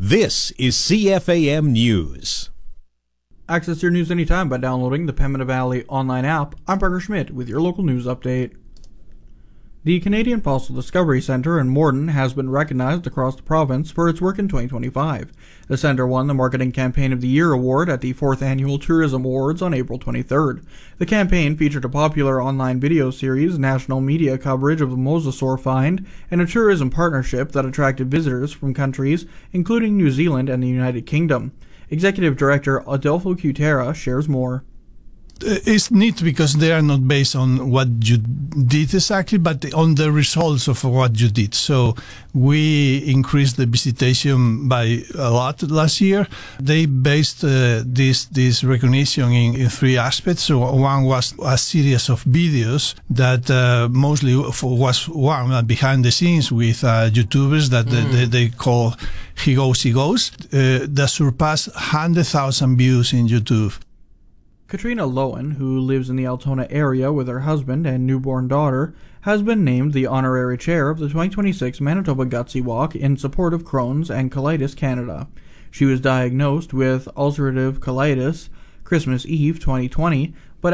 This is CFAM News. Access your news anytime by downloading the Pembina Valley online app. I'm Parker Schmidt with your local news update. The Canadian Fossil Discovery Centre in Morden has been recognized across the province for its work in 2025. The centre won the Marketing Campaign of the Year award at the 4th Annual Tourism Awards on April 23rd. The campaign featured a popular online video series, national media coverage of the Mosasaur find, and a tourism partnership that attracted visitors from countries including New Zealand and the United Kingdom. Executive Director Adolfo Cutera shares more. It's neat because they are not based on what you did exactly, but on the results of what you did. So we increased the visitation by a lot last year. They based this recognition in three aspects. So one was a series of videos that mostly was one behind the scenes with YouTubers that they call He Goes, that surpassed 100,000 views in YouTube. Katrina Lowen, who lives in the Altona area with her husband and newborn daughter, has been named the honorary chair of the 2026 Manitoba Gutsy Walk in support of Crohn's and Colitis Canada. She was diagnosed with ulcerative colitis Christmas Eve 2020, but